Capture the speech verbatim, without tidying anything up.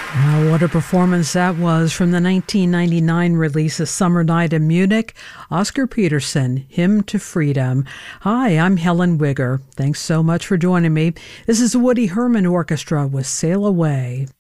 Oh, what a performance that was from the nineteen ninety-nine release of Summer Night in Munich. Oscar Peterson, Hymn to Freedom. Hi, I'm Helen Wigger. Thanks so much for joining me. This is the Woody Herman Orchestra with Sail Away.